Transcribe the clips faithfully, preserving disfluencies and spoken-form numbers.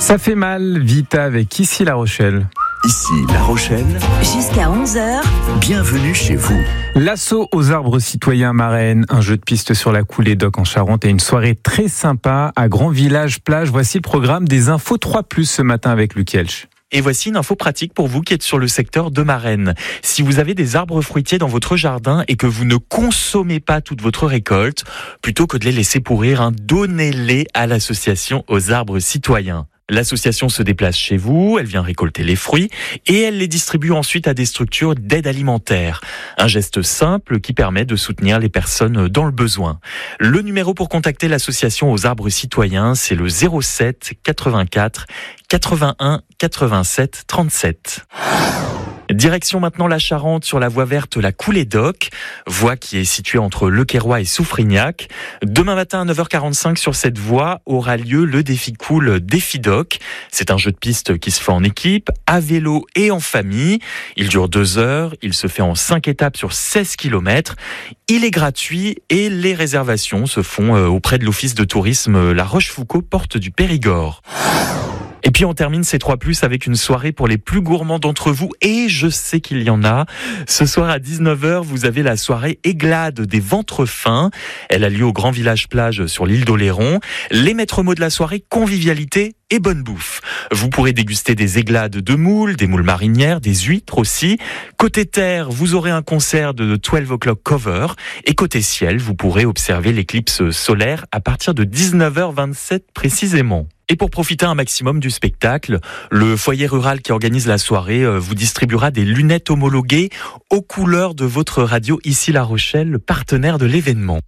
Ça fait mal, Vita avec Ici La Rochelle. Ici La Rochelle. Jusqu'à onze heures. Bienvenue chez vous. L'assaut aux arbres citoyens Marraine, un jeu de piste sur la coulée d'Oc en Charente et une soirée très sympa à Grand Village Plage. Voici le programme des infos trois plus ce matin avec Luc Elch. Et voici une info pratique pour vous qui êtes sur le secteur de Marennes. Si vous avez des arbres fruitiers dans votre jardin et que vous ne consommez pas toute votre récolte, plutôt que de les laisser pourrir, hein, donnez-les à l'association aux arbres citoyens. L'association se déplace chez vous, elle vient récolter les fruits et elle les distribue ensuite à des structures d'aide alimentaire. Un geste simple qui permet de soutenir les personnes dans le besoin. Le numéro pour contacter l'association aux arbres citoyens, c'est le zéro sept quatre-vingt-quatre quatre-vingt-un quatre-vingt-sept trente-sept. Direction maintenant la Charente sur la voie verte La Coulée d'Oc, voie qui est située entre Le Queyroix et Soufrignac. Demain matin à neuf heures quarante-cinq sur cette voie aura lieu le défi cool Défi Doc. C'est un jeu de piste qui se fait en équipe, à vélo et en famille. Il dure deux heures, il se fait en cinq étapes sur seize kilomètres. Il est gratuit et les réservations se font auprès de l'office de tourisme La Rochefoucauld, porte du Périgord. Et puis on termine ces trois plus avec une soirée pour les plus gourmands d'entre vous, et je sais qu'il y en a. Ce soir à dix-neuf heures, vous avez la soirée Aiglade des ventres fins. Elle a lieu au Grand Village Plage sur l'île d'Oléron. Les maîtres mots de la soirée, convivialité et bonne bouffe. Vous pourrez déguster des aiglades de moules, des moules marinières, des huîtres aussi. Côté terre, vous aurez un concert de douze o'clock cover. Et côté ciel, vous pourrez observer l'éclipse solaire à partir de dix-neuf heures vingt-sept précisément. Et pour profiter un maximum du spectacle, le foyer rural qui organise la soirée vous distribuera des lunettes homologuées aux couleurs de votre radio Ici La Rochelle, partenaire de l'événement.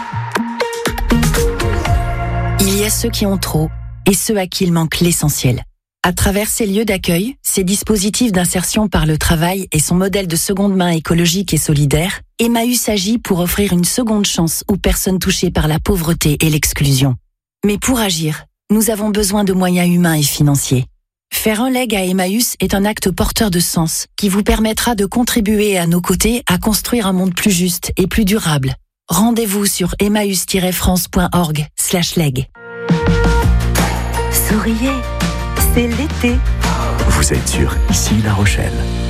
Il y a ceux qui ont trop et ceux à qui il manque l'essentiel. À travers ces lieux d'accueil, ces dispositifs d'insertion par le travail et son modèle de seconde main écologique et solidaire, Emmaüs agit pour offrir une seconde chance aux personnes touchées par la pauvreté et l'exclusion. Mais pour agir, nous avons besoin de moyens humains et financiers. Faire un leg à Emmaüs est un acte porteur de sens qui vous permettra de contribuer à nos côtés à construire un monde plus juste et plus durable. Rendez-vous sur emmaüs tiret france point org slash leg. Souriez, c'est l'été. Vous êtes sur Ici La Rochelle.